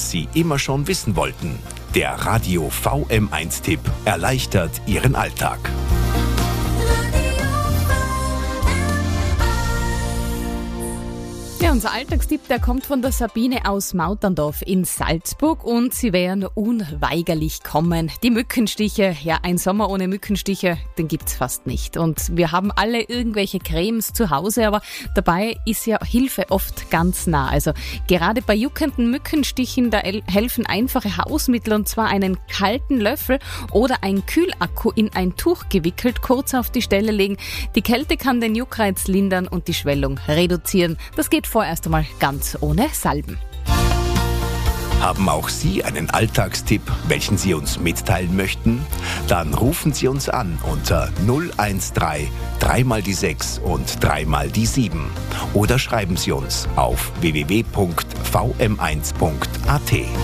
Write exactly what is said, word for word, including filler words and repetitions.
was Sie immer schon wissen wollten. Der Radio V M eins Tipp erleichtert Ihren Alltag. Ja, unser Alltagstipp, der kommt von der Sabine aus Mauterndorf in Salzburg und sie werden unweigerlich kommen. Die Mückenstiche, ja, ein Sommer ohne Mückenstiche, den gibt's fast nicht. Und wir haben alle irgendwelche Cremes zu Hause, aber dabei ist ja Hilfe oft ganz nah. Also gerade bei juckenden Mückenstichen, da helfen einfache Hausmittel, und zwar einen kalten Löffel oder ein Kühlakku in ein Tuch gewickelt, kurz auf die Stelle legen. Die Kälte kann den Juckreiz lindern und die Schwellung reduzieren. Das geht vorerst einmal ganz ohne Salben. Haben auch Sie einen Alltagstipp, welchen Sie uns mitteilen möchten? Dann rufen Sie uns an unter null eins drei, drei mal die sechs und drei mal die sieben. Oder schreiben Sie uns auf w w w punkt v m eins punkt a t.